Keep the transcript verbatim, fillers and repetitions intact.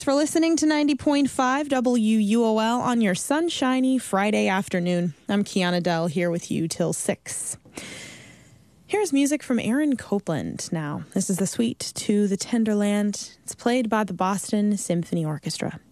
For listening to ninety point five W U O L on your sunshiny Friday afternoon. I'm Kiana Dell here with you till six. Here's music from Aaron Copland now. This is the Suite to the Tenderland. It's played by the Boston Symphony Orchestra.